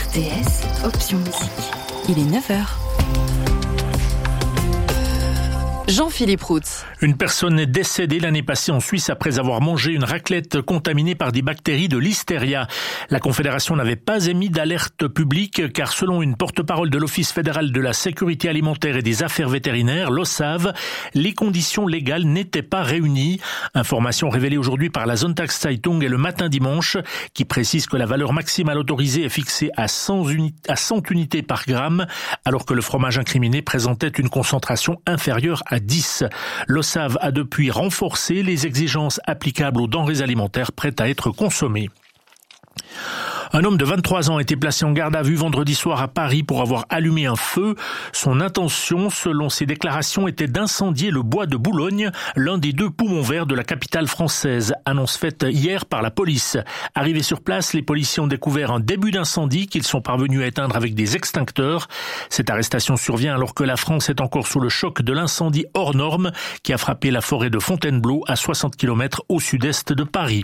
RTS, option musique. Il est 9h. Jean-Philippe Routz. Une personne est décédée l'année passée en Suisse après avoir mangé une raclette contaminée par des bactéries de Listeria. La Confédération n'avait pas émis d'alerte publique car selon une porte-parole de l'Office fédéral de la sécurité alimentaire et des affaires vétérinaires, l'OSAV, les conditions légales n'étaient pas réunies. Information révélée aujourd'hui par la Sonntagszeitung et le Matin Dimanche qui précise que la valeur maximale autorisée est fixée à 100 unités par gramme alors que le fromage incriminé présentait une concentration inférieure à 10. L'OSAV a depuis renforcé les exigences applicables aux denrées alimentaires prêtes à être consommées. Un homme de 23 ans a été placé en garde à vue vendredi soir à Paris pour avoir allumé un feu. Son intention, selon ses déclarations, était d'incendier le bois de Boulogne, l'un des deux poumons verts de la capitale française. Annonce faite hier par la police. Arrivés sur place, les policiers ont découvert un début d'incendie qu'ils sont parvenus à éteindre avec des extincteurs. Cette arrestation survient alors que la France est encore sous le choc de l'incendie hors norme qui a frappé la forêt de Fontainebleau à 60 km au sud-est de Paris.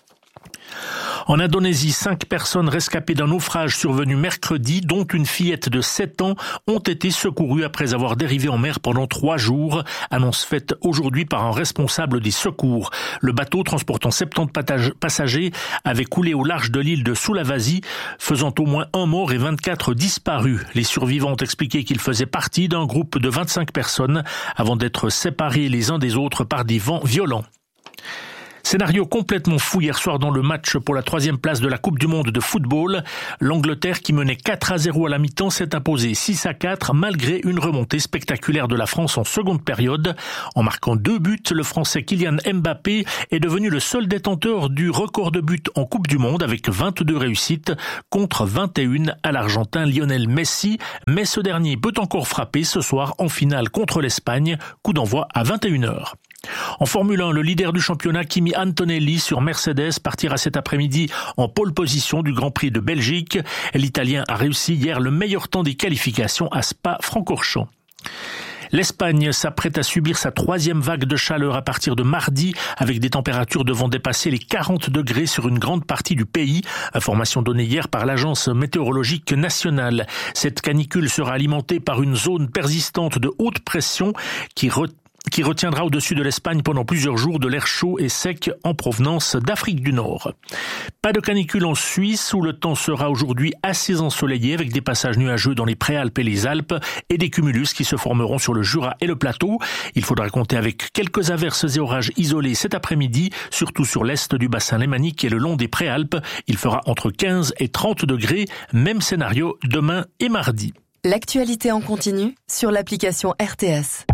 En Indonésie, 5 personnes rescapées d'un naufrage survenu mercredi, dont une fillette de 7 ans, ont été secourues après avoir dérivé en mer pendant 3 jours. Annonce faite aujourd'hui par un responsable des secours. Le bateau transportant 70 passagers avait coulé au large de l'île de Sulawesi, faisant au moins un mort et 24 disparus. Les survivants ont expliqué qu'ils faisaient partie d'un groupe de 25 personnes avant d'être séparés les uns des autres par des vents violents. Scénario complètement fou hier soir dans le match pour la 3e place de la Coupe du Monde de football. L'Angleterre, qui menait 4-0 à la mi-temps, s'est imposée 6-4 malgré une remontée spectaculaire de la France en seconde période. En marquant 2 buts, le Français Kylian Mbappé est devenu le seul détenteur du record de buts en Coupe du Monde avec 22 réussites contre 21 à l'Argentin Lionel Messi. Mais ce dernier peut encore frapper ce soir en finale contre l'Espagne. Coup d'envoi à 21h. En Formule 1, le leader du championnat Kimi Antonelli sur Mercedes partira cet après-midi en pole position du Grand Prix de Belgique. L'Italien a réussi hier le meilleur temps des qualifications à Spa-Francorchamps. L'Espagne s'apprête à subir sa 3e vague de chaleur à partir de mardi avec des températures devant dépasser les 40 degrés sur une grande partie du pays. Information donnée hier par l'Agence météorologique nationale. Cette canicule sera alimentée par une zone persistante de haute pression qui retiendra au-dessus de l'Espagne pendant plusieurs jours de l'air chaud et sec en provenance d'Afrique du Nord. Pas de canicule en Suisse où le temps sera aujourd'hui assez ensoleillé avec des passages nuageux dans les Préalpes et les Alpes et des cumulus qui se formeront sur le Jura et le plateau. Il faudra compter avec quelques averses et orages isolés cet après-midi, surtout sur l'est du bassin lémanique et le long des Préalpes. Il fera entre 15 et 30 degrés, même scénario demain et mardi. L'actualité en continu sur l'application RTS.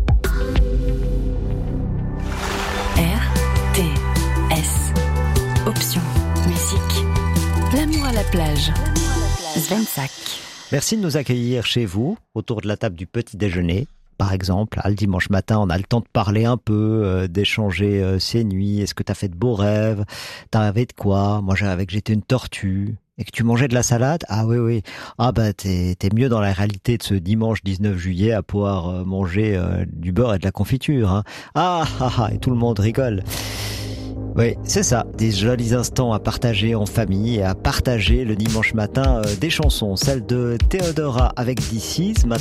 RTS. Option musique. L'amour à la plage. Svensak. Merci de nous accueillir chez vous, autour de la table du petit déjeuner. Par exemple, le dimanche matin, on a le temps de parler un peu, d'échanger ces nuits. Est-ce que t'as fait de beaux rêves? T'as rêvé de quoi? Moi, j'ai rêvé que j'étais une tortue. Et que tu mangeais de la salade? Ah oui. Ah bah t'es mieux dans la réalité de ce dimanche 19 juillet à pouvoir manger du beurre et de la confiture. Hein. Et tout le monde rigole. Oui, c'est ça, des jolis instants à partager en famille et à partager le dimanche matin des chansons. Celle de Théodora avec This Is.